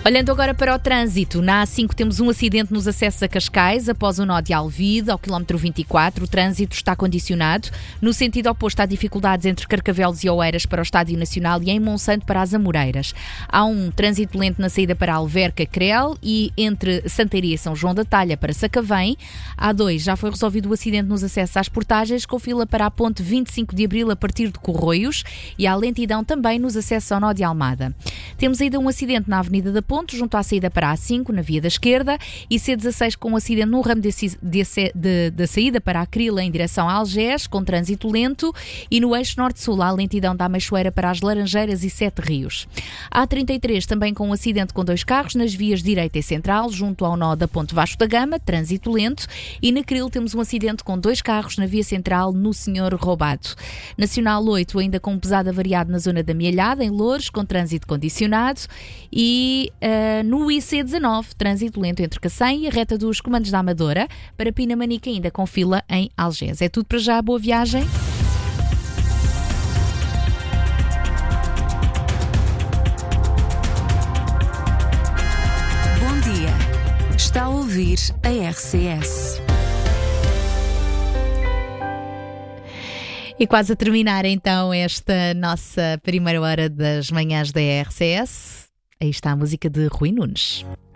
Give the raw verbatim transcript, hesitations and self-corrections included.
Olhando agora para o trânsito, na A cinco temos um acidente nos acessos a Cascais, após o nó de Alvide, ao quilómetro vinte e quatro. O trânsito está condicionado. No sentido oposto, há dificuldades entre Carcavelos e Oeiras para o Estádio Nacional e em Monsanto para as Amoreiras. Há um trânsito lento na saída para Alverca, Crel e entre Santeiria e São João da Talha para Sacavém. A dois já foi resolvido o acidente nos acessos às portagens, com fila para a ponte vinte e cinco de Abril a partir de Corroios, e há lentidão também nos acessos ao nó de Almada. Temos ainda um acidente na Avenida da Ponte, junto à saída para a A cinco, na via da esquerda, e C dezasseis com um acidente no ramo da saída para a Crila em direção a Algés, com trânsito lento, e no eixo norte-sul há lentidão da Ameixoeira para as Laranjeiras e Sete Rios. A trinta e três também com um acidente com dois carros nas vias direita e central, junto ao nó da Ponte Vasco da Gama, trânsito lento, e na Cril temos um acidente com dois carros na via central no Senhor Roubado. Nacional oito ainda com um pesado avariado na zona da Mielhada, em Loures, com trânsito condicionado, e uh, no I C dezanove, trânsito lento entre Cacém e a reta dos Comandos da Amadora, para Pinamanique ainda com fila em Algés. É tudo para já, boa viagem. Bom dia, está a ouvir a R C S. E quase a terminar então esta nossa primeira hora das manhãs da R C S. Aí está a música de Rui Nunes.